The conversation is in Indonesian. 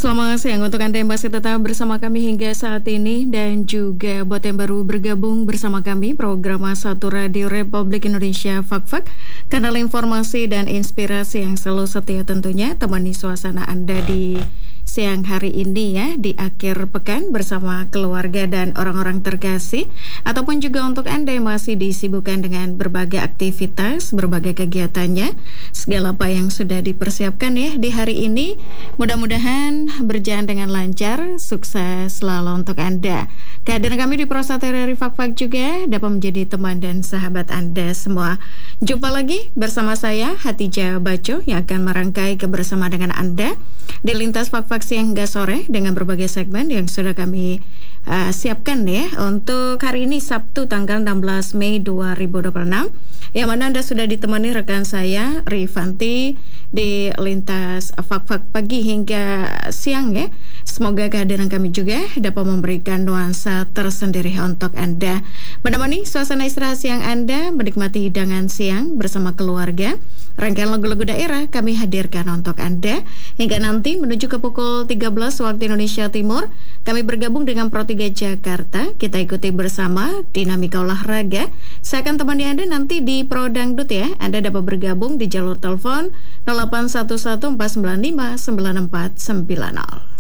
Selamat siang untuk Anda yang masih tetap bersama kami hingga saat ini dan juga buat yang baru bergabung bersama kami program Satu Radio Republik Indonesia Fak-Fak, kanal informasi dan inspirasi yang selalu setia tentunya temani suasana Anda di siang hari ini ya, di akhir pekan bersama keluarga dan orang-orang terkasih, ataupun juga untuk Anda yang masih disibukkan dengan berbagai aktivitas, berbagai kegiatannya, segala apa yang sudah dipersiapkan ya di hari ini, mudah-mudahan berjalan dengan lancar, sukses selalu untuk Anda. Kehadiran kami di Prosata dari Fak-Fak juga dapat menjadi teman dan sahabat Anda semua. Jumpa lagi bersama saya Hatijah Baco yang akan merangkai kebersamaan dengan Anda di lintas Fak-Fak siang hingga sore dengan berbagai segmen yang sudah kami siapkan ya untuk hari ini Sabtu tanggal 16 Mei 2026, yang mana Anda sudah ditemani rekan saya Rifanti di lintas Fak-Fak pagi hingga siang ya. Semoga kehadiran kami juga dapat memberikan nuansa tersendiri untuk Anda, menemani suasana istirahat siang Anda, menikmati hidangan siang bersama keluarga. Rangkaian lagu-lagu daerah kami hadirkan untuk Anda hingga nanti menuju ke pukul 13 waktu Indonesia Timur. Kami bergabung dengan Pro 3 Jakarta. Kita ikuti bersama dinamika olahraga. Saya akan temani Anda nanti di Pro Dangdut ya. Anda dapat bergabung di jalur telepon 0811 495 9490.